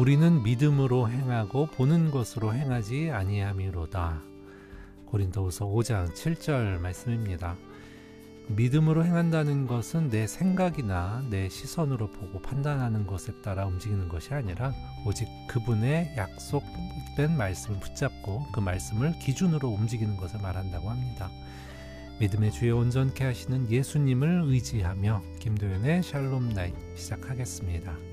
우리는 믿음으로 행하고 보는 것으로 행하지 아니함이로다. 고린도후서 5장 7절 말씀입니다. 믿음으로 행한다는 것은 내 생각이나 내 시선으로 보고 판단하는 것에 따라 움직이는 것이 아니라 오직 그분의 약속된 말씀을 붙잡고 그 말씀을 기준으로 움직이는 것을 말한다고 합니다. 믿음의 주에 온전케 하시는 예수님을 의지하며 김도연의 샬롬 나잇 시작하겠습니다.